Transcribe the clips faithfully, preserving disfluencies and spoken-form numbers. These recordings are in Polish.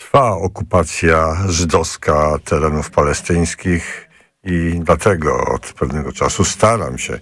Trwa okupacja żydowska terenów palestyńskich i dlatego od pewnego czasu staram się e,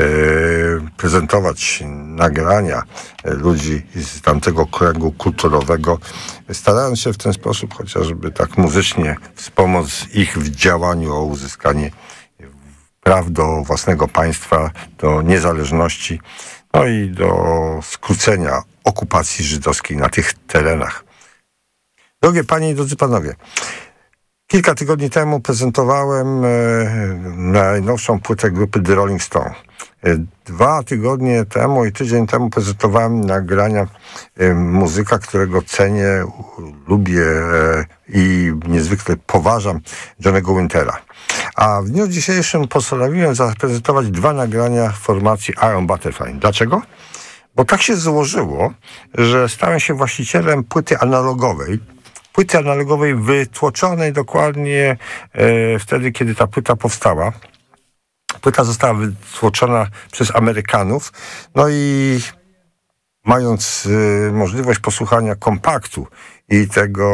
prezentować nagrania ludzi z tamtego kręgu kulturowego, starając się w ten sposób chociażby tak muzycznie wspomóc ich w działaniu o uzyskanie praw do własnego państwa, do niezależności, no i do skrócenia okupacji żydowskiej na tych terenach. Drogie panie i drodzy panowie, kilka tygodni temu prezentowałem e, najnowszą płytę grupy The Rolling Stone. E, dwa tygodnie temu i tydzień temu prezentowałem nagrania e, muzyka, którego cenię, lubię e, i niezwykle poważam, Johnny'ego Wintera. A w dniu dzisiejszym postanowiłem zaprezentować dwa nagrania formacji Iron Butterfly. Dlaczego? Bo tak się złożyło, że stałem się właścicielem płyty analogowej, płyty analogowej wytłoczonej dokładnie e, wtedy, kiedy ta płyta powstała. Płyta została wytłoczona przez Amerykanów, no i mając e, możliwość posłuchania kompaktu i tego,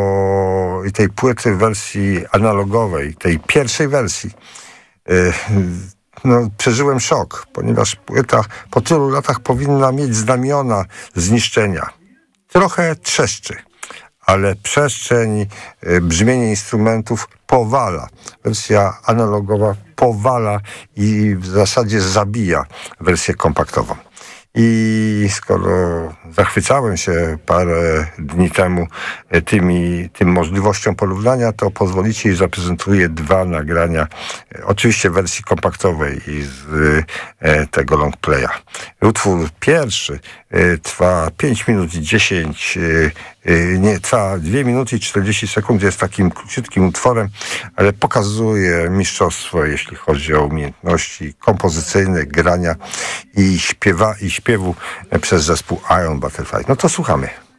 i tej płyty w wersji analogowej, tej pierwszej wersji, e, no, przeżyłem szok, ponieważ płyta po tylu latach powinna mieć znamiona zniszczenia. Trochę trzeszczy, ale przestrzeń, brzmienie instrumentów powala. Wersja analogowa powala i w zasadzie zabija wersję kompaktową. I skoro zachwycałem się parę dni temu tymi, tym możliwością porównania, to pozwolicie, że zaprezentuję dwa nagrania, oczywiście w wersji kompaktowej i z e, tego long playa. Utwór pierwszy e, trwa pięć minut i dziesięć, e, e, nie, trwa dwie minuty i czterdzieści sekund, jest takim króciutkim utworem, ale pokazuje mistrzostwo, jeśli chodzi o umiejętności kompozycyjne, grania i śpiewa, i śpiewu przez zespół Iron Butterfly. No to słuchamy.